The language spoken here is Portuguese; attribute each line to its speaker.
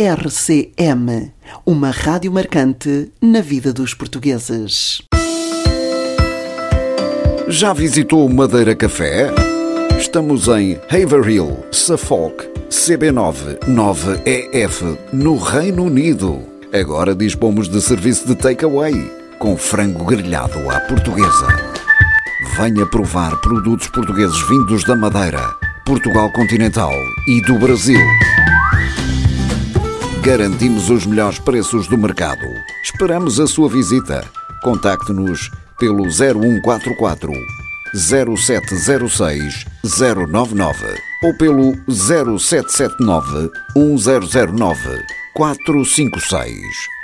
Speaker 1: RCM, uma rádio marcante na vida dos portugueses.
Speaker 2: Já visitou Madeira Café? Estamos em Haverhill, Suffolk, CB9 9EF, no Reino Unido. Agora dispomos de serviço de takeaway, com frango grelhado à portuguesa. Venha provar produtos portugueses vindos da Madeira, Portugal continental e do Brasil. Garantimos os melhores preços do mercado. Esperamos a sua visita. Contacte-nos pelo 0144 0706 099 ou pelo 0779 1009 456.